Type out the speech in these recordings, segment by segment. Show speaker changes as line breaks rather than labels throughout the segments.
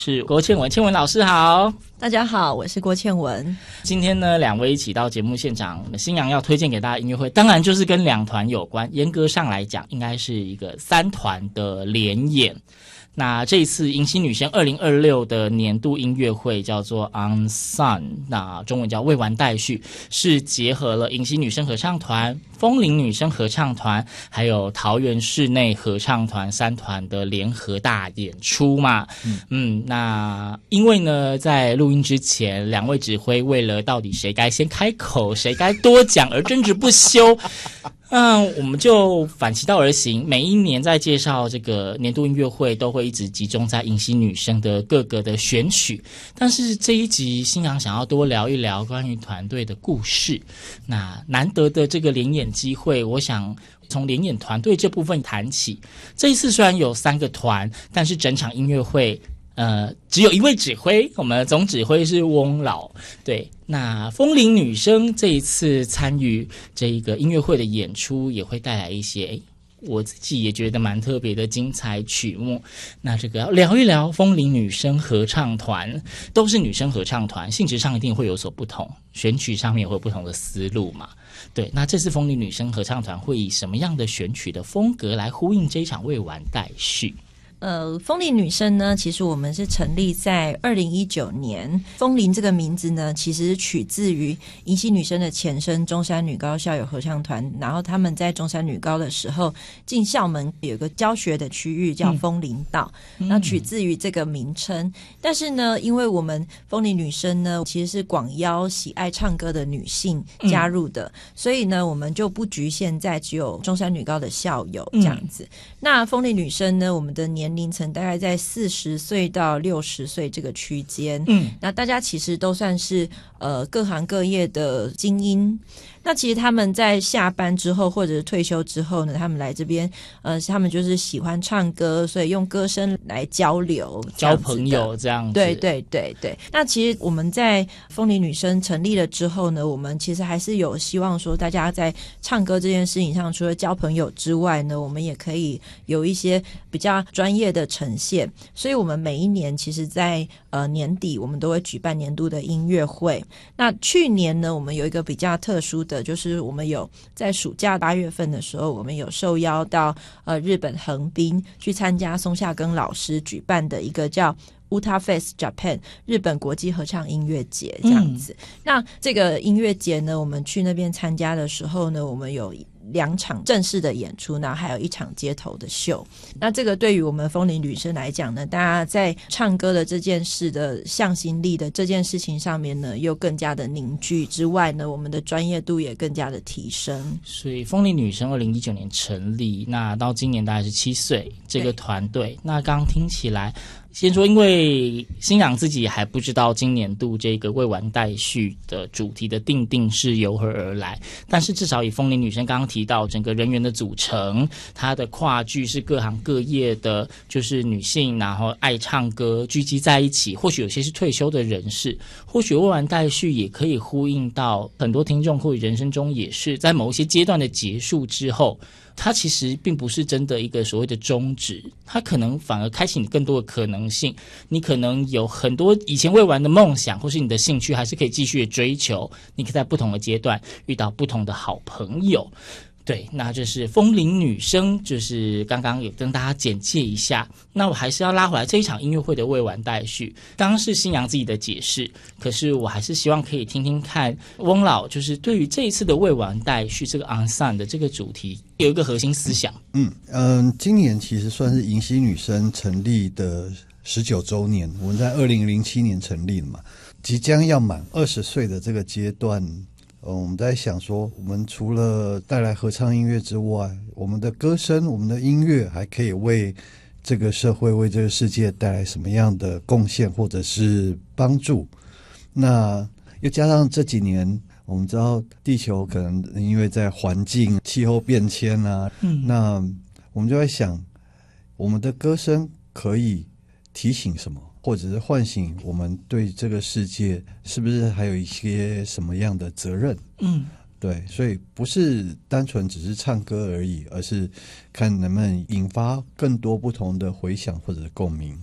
是郭倩文，倩文老师好。
大家好，我是郭倩文。
今天呢，两位一起到节目现场，新阳要推荐给大家音乐会，当然就是跟两团有关，严格上来讲，应该是一个3团的联演。那这一次迎曦女声2026的年度音乐会叫做 Unsung， 那中文叫未完待续，是结合了迎曦女声合唱团、枫林女声合唱团还有桃园室内合唱团3团的联合大演出嘛。那因为呢在录音之前，两位指挥为了到底谁该先开口谁该多讲而争执不休，我们就反其道而行，每一年在介绍这个年度音乐会都会一直集中在迎曦女声的各个的选曲，但是这一集新阳想要多聊一聊关于团队的故事。那难得的这个联演机会，我想从联演团队这部分谈起。这一次虽然有3个团，但是整场音乐会只有一位指挥，我们的总指挥是翁老。对，那枫林女声这一次参与这一个音乐会的演出，也会带来一些我自己也觉得蛮特别的精彩曲目。那这个要聊一聊枫林女声合唱团，都是女生合唱团，性质上一定会有所不同，选曲上面也会有不同的思路嘛。对，那这次枫林女声合唱团会以什么样的选曲的风格来呼应这一场未完待续？
枫林女声呢，其实我们是成立在2019年。枫林这个名字呢，其实取自于迎曦女声的前身中山女高校友合唱团，然后他们在中山女高的时候，进校门有个教学的区域叫枫林道，那取自于这个名称。但是呢，因为我们枫林女声呢，其实是广邀喜爱唱歌的女性加入的，所以呢，我们就不局限在只有中山女高的校友这样子。那枫林女声呢，我们的年龄层大概在40岁到60岁这个区间，那大家其实都算是各行各业的精英。那其实他们在下班之后或者是退休之后呢，他们来这边他们就是喜欢唱歌，所以用歌声来交流
交朋友这样子。
对对对对。那其实我们在枫林女声成立了之后呢，我们其实还是有希望说大家在唱歌这件事情上，除了交朋友之外呢，我们也可以有一些比较专业的呈现。所以我们每一年其实在年底我们都会举办年度的音乐会。那去年呢，我们有一个比较特殊的，就是我们有在暑假8月份的时候，我们有受邀到日本横滨去参加松下耕老师举办的一个叫Uta Fest Japan 日本国际合唱音乐节这样子。那这个音乐节呢，我们去那边参加的时候呢，我们有2场正式的演出，然后还有1场街头的秀。那这个对于我们枫林女声来讲呢，大家在唱歌的这件事的向心力的这件事情上面呢，又更加的凝聚之外呢，我们的专业度也更加的提升。
所以枫林女声2019年成立，那到今年大概是7岁这个团队。那刚刚听起来，先说因为新阳自己还不知道今年度这个未完待续的主题的定是由何而来，但是至少以枫林女声刚刚提到整个人员的组成，它的跨剧是各行各业的，就是女性然后爱唱歌聚集在一起，或许有些是退休的人士，或许未完待续也可以呼应到很多听众或许人生中也是在某一些阶段的结束之后，它其实并不是真的一个所谓的终止，它可能反而开启你更多的可能性。你可能有很多以前未完的梦想，或是你的兴趣还是可以继续的追求，你可以在不同的阶段遇到不同的好朋友。对，那就是枫林女声，就是刚刚有跟大家简介一下。那我还是要拉回来这一场音乐会的未完待续，刚刚是新阳自己的解释，可是我还是希望可以听听看翁老，就是对于这一次的未完待续这个 Unsung 的这个主题有一个核心思想。
今年其实算是迎曦女声成立的19周年，我们在2007年成立了嘛，即将要满20岁的这个阶段。我们在想说，我们除了带来合唱音乐之外，我们的歌声、我们的音乐还可以为这个社会、为这个世界带来什么样的贡献或者是帮助。那又加上这几年我们知道地球可能因为在环境气候变迁啊，那我们就在想，我们的歌声可以提醒什么，或者是唤醒我们对这个世界是不是还有一些什么样的责任。对，所以不是单纯只是唱歌而已，而是看能不能引发更多不同的回响或者共鸣。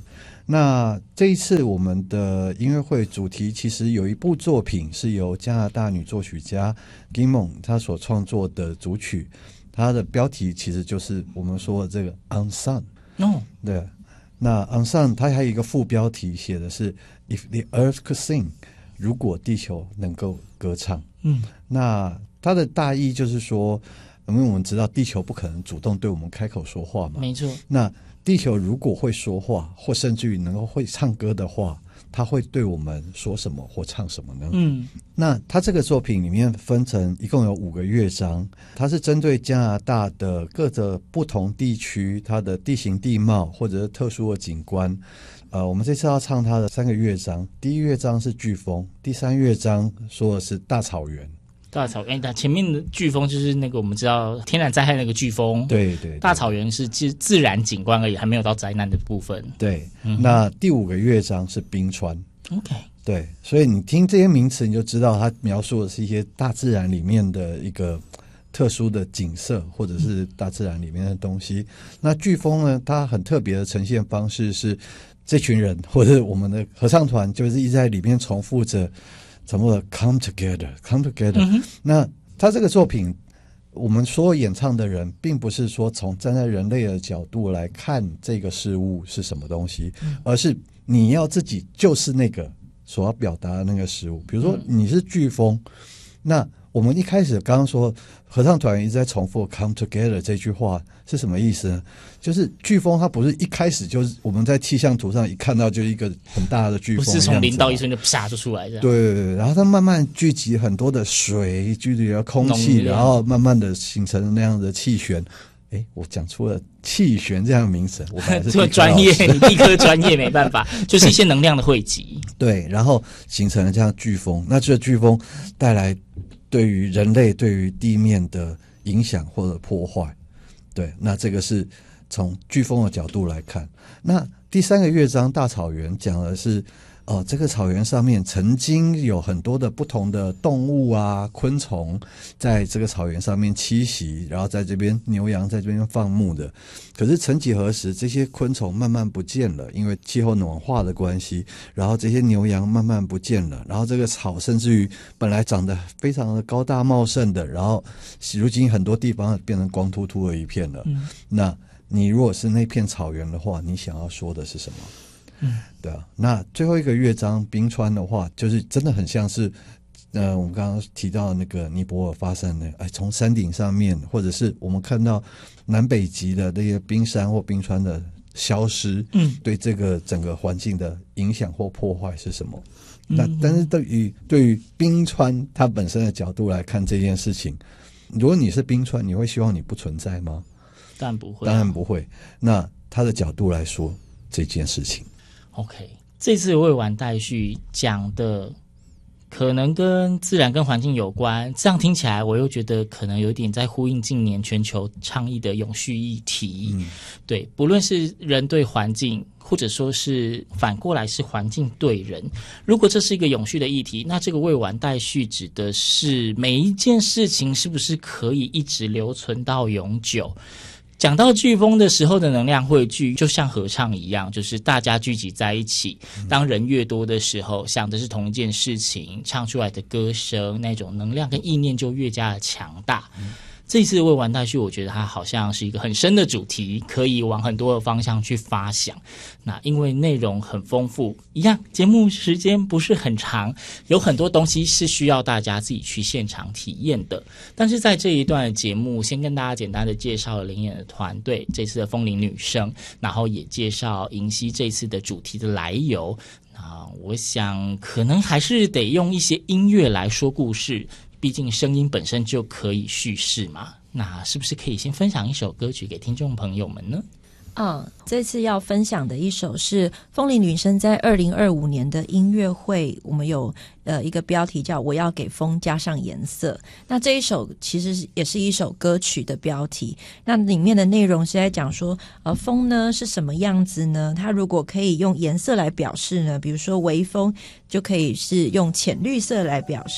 那这一次我们的音乐会主题其实有一部作品是由加拿大女作曲家 Gimon 她所创作的主曲，它的标题其实就是我们说的这个 Unsung。对，那 Unsung 它还有一个副标题写的是 If the Earth could sing， 如果地球能够歌唱。那它的大意就是说，因为我们知道地球不可能主动对我们开口说话嘛，
没错。
那地球如果会说话，或甚至于能够会唱歌的话，它会对我们说什么或唱什么呢？那它这个作品里面分成一共有5个乐章，它是针对加拿大的各个不同地区它的地形地貌或者是特殊的景观。我们这次要唱它的3个乐章，第一乐章是飓风，第3乐章说的是大草原。
大草原，前面的飓风就是那个我们知道天然灾害那个飓风，
对对。
大草原是自然景观而已，还没有到灾难的部分。
对，那第5个乐章是冰川。
OK，
对，所以你听这些名词，你就知道它描述的是一些大自然里面的一个特殊的景色，或者是大自然里面的东西。那飓风呢，它很特别的呈现方式是，这群人或者我们的合唱团就是一直在里面重复着。什么 come together。那他这个作品，我们所有演唱的人，并不是说从站在人类的角度来看这个事物是什么东西，而是你要自己就是那个所要表达的那个事物。比如说你是飓风，那我们一开始刚刚说合唱团一直在重复 come together 这句话是什么意思呢？就是飓风它不是一开始就是我们在气象图上一看到就一个很大的飓风，
不是从0到1瞬就啪就出来这样。
对对对，然后它慢慢聚集很多的水，聚集了空气，然后慢慢的形成那样的气旋。我讲出了气旋这样的名词，我本来是
这么专业，你地科专业没办法，就是一些能量的汇集。
对，然后形成了这样飓风。那这飓风带来对于人类对于地面的影响或者破坏。对，那这个是从飓风的角度来看。那第3个乐章大草原讲的是这个草原上面曾经有很多的不同的动物啊昆虫在这个草原上面栖息，然后在这边牛羊在这边放牧的。可是曾几何时这些昆虫慢慢不见了，因为气候暖化的关系，然后这些牛羊慢慢不见了，然后这个草甚至于本来长得非常的高大茂盛的，然后如今很多地方变成光秃秃的一片了。那你如果是那片草原的话，你想要说的是什么？对啊。那最后一个乐章冰川的话，就是真的很像是我们刚刚提到那个尼泊尔发生的从山顶上面，或者是我们看到南北极的那些冰山或冰川的消失，对这个整个环境的影响或破坏是什么？那但是对于冰川它本身的角度来看这件事情，如果你是冰川，你会希望你不存在吗？
当然不会，
当然不会。那他的角度来说这件事情
，OK， 这次未完待续讲的可能跟自然跟环境有关，这样听起来我又觉得可能有点在呼应近年全球倡议的永续议题。对，不论是人对环境，或者说是反过来是环境对人，如果这是一个永续的议题，那这个未完待续指的是每一件事情是不是可以一直留存到永久。讲到飓风的时候的能量汇聚，就像合唱一样，就是大家聚集在一起，当人越多的时候，想的是同一件事情，唱出来的歌声那种能量跟意念就越加的强大。这一次的未完待续，我觉得它好像是一个很深的主题，可以往很多的方向去发想。那因为内容很丰富，一样节目时间不是很长，有很多东西是需要大家自己去现场体验的。但是在这一段的节目，先跟大家简单的介绍了灵演的团队，这次的风铃女声，然后也介绍银溪这次的主题的来由。我想可能还是得用一些音乐来说故事，毕竟声音本身就可以叙事嘛。那是不是可以先分享一首歌曲给听众朋友们呢？
这次要分享的一首是风铃女声在2025年的音乐会，我们有一个标题叫我要给风加上颜色。那这一首其实也是一首歌曲的标题，那里面的内容是在讲说风呢是什么样子呢？它如果可以用颜色来表示呢，比如说微风就可以是用浅绿色来表示，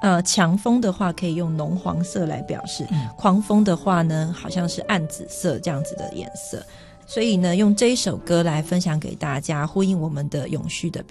强风的话可以用浓黄色来表示，狂风的话呢好像是暗紫色这样子的颜色。所以呢，用这一首歌来分享给大家，呼应我们的永续的